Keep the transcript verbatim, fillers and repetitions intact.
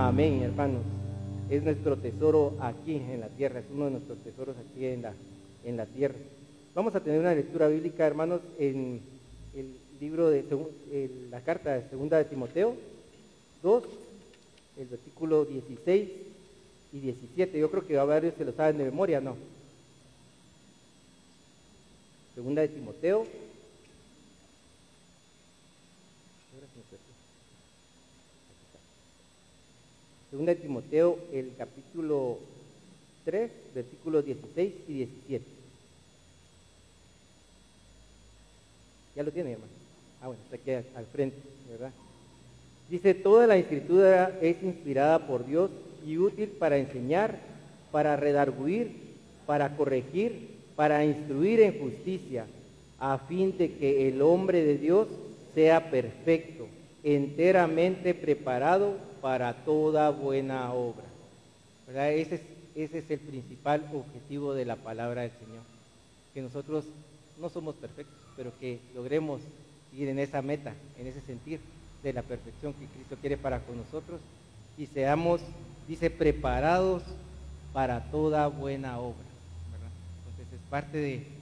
Amén, hermanos. Es nuestro tesoro aquí en la tierra, es uno de nuestros tesoros aquí en la, en la tierra. Vamos a tener una lectura bíblica, hermanos, en el libro de el, la carta de segunda de Timoteo dos, el versículo dieciséis y diecisiete. Yo creo que varios se lo saben de memoria, ¿no? Segunda de Timoteo. Segunda de Timoteo, el capítulo tres, versículos dieciséis y diecisiete. Ya lo tiene, hermano. Ah, bueno, está aquí al frente, ¿verdad? Dice, toda la escritura es inspirada por Dios y útil para enseñar, para redarguir, para corregir, para instruir en justicia, a fin de que el hombre de Dios sea perfecto, enteramente preparado para toda buena obra. ¿Verdad? Ese es, ese es el principal objetivo de la palabra del Señor, que nosotros no somos perfectos, pero que logremos ir en esa meta, en ese sentir de la perfección que Cristo quiere para con nosotros y seamos, dice, preparados para toda buena obra, ¿verdad? Entonces es parte de,